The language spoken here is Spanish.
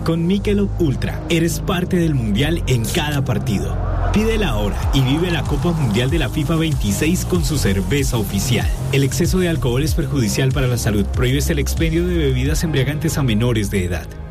Con Michelob Ultra, eres parte del Mundial en cada partido. Pídela ahora y vive la Copa Mundial de la FIFA 26 con su cerveza oficial. El exceso de alcohol es perjudicial para la salud. Prohíbes el expendio de bebidas embriagantes a menores de edad.